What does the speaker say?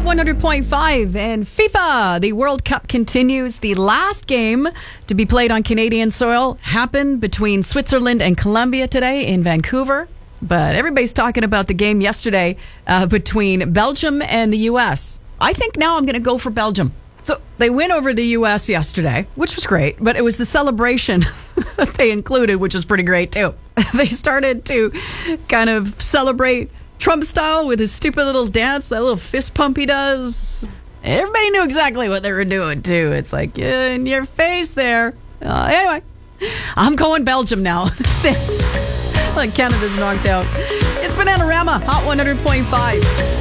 Hot 100.5 and FIFA. The World Cup continues. The last game to be played on Canadian soil happened between Switzerland and Colombia today in Vancouver. But everybody's talking about the game yesterday between Belgium and the U.S. I think now I'm going to go for Belgium. So they win over the U.S. yesterday, which was great, but it was the celebration that they included, which was pretty great too. They started to kind of celebrate Trump style with his stupid little dance, that little fist pump he does. Everybody knew exactly what they were doing too. It's like, yeah, in your face there. Anyway, I'm going Belgium now. That's it. Like Canada's knocked out. It's Bananarama, Hot 100.5.